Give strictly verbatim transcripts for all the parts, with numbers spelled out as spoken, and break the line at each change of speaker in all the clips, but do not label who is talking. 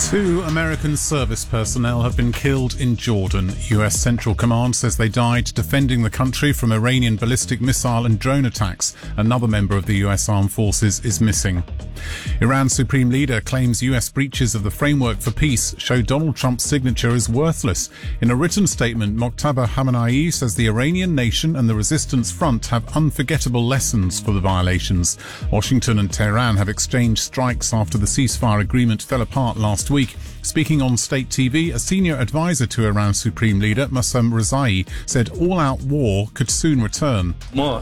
Two American service personnel have been killed in Jordan. U S Central Command says they died defending the country from Iranian ballistic missile and drone attacks. Another member of the U S Armed Forces is missing. Iran's supreme leader claims U S breaches of the framework for peace show Donald Trump's signature is worthless. In a written statement, Mojtaba Khamenei says the Iranian nation and the resistance front have unforgettable lessons for the violations. Washington and Tehran have exchanged strikes after the ceasefire agreement fell apart last week. Speaking on state T V, a senior advisor to Iran's supreme leader, Massam Rezai, said all-out war could soon return.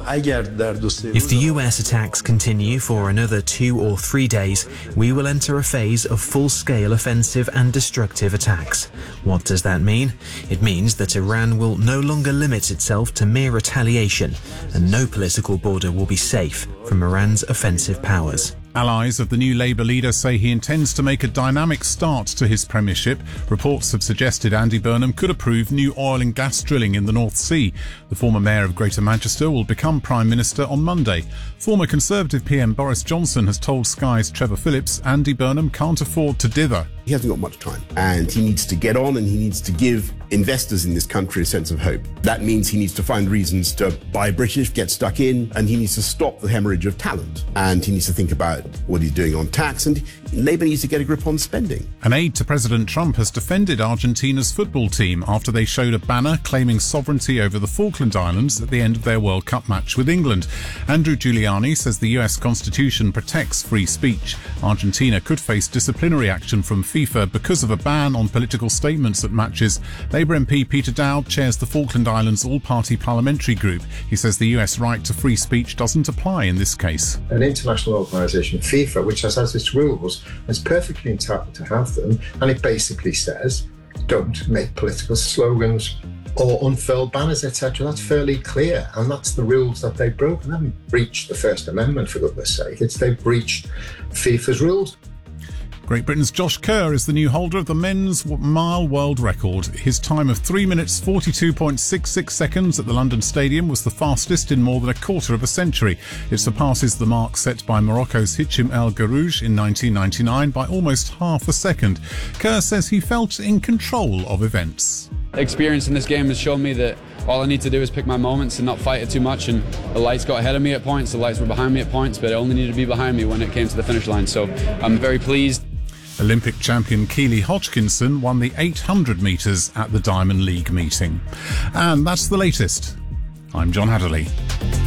If the U S attacks continue for another two or three days, we will enter a phase of full-scale offensive and destructive attacks. What does that mean? It means that Iran will no longer limit itself to mere retaliation, and no political border will be safe from Iran's offensive powers.
Allies of the new Labour leader say he intends to make a dynamic start to his premiership. Reports have suggested Andy Burnham could approve new oil and gas drilling in the North Sea. The former mayor of Greater Manchester will become Prime Minister on Monday. Former Conservative P M Boris Johnson has told Sky's Trevor Phillips Andy Burnham can't afford to dither.
He hasn't got much time, and he needs to get on, and he needs to give investors in this country a sense of hope. That means he needs to find reasons to buy British, get stuck in, and he needs to stop the hemorrhage of talent. And he needs to think about what he's doing on tax, and Labour needs to get a grip on spending.
An aide to President Trump has defended Argentina's football team after they showed a banner claiming sovereignty over the Falkland Islands at the end of their World Cup match with England. Andrew Giuliani says the U S Constitution protects free speech. Argentina could face disciplinary action from FIFA because of a ban on political statements at matches. Labour M P Peter Dowd chairs the Falkland Islands All-Party Parliamentary Group. He says the U S right to free speech doesn't apply in this case.
An international organisation, FIFA, which has, has its rules, is perfectly entitled to have them, and it basically says don't make political slogans or unfurl banners, et cetera. That's fairly clear, and that's the rules that they've broken. They haven't breached the First Amendment, for goodness sake. It's they've breached FIFA's rules.
Great Britain's Josh Kerr is the new holder of the men's mile world record. His time of three minutes forty-two point six six seconds at the London Stadium was the fastest in more than a quarter of a century. It surpasses the mark set by Morocco's Hicham El Garouj in nineteen ninety-nine by almost half a second. Kerr says he felt in control of events.
Experience in this game has shown me that all I need to do is pick my moments and not fight it too much, and the lights got ahead of me at points, the lights were behind me at points, but it only needed to be behind me when it came to the finish line, so I'm very pleased.
Olympic champion Keely Hodgkinson won the eight hundred metres at the Diamond League meeting. And that's the latest. I'm John Hadley.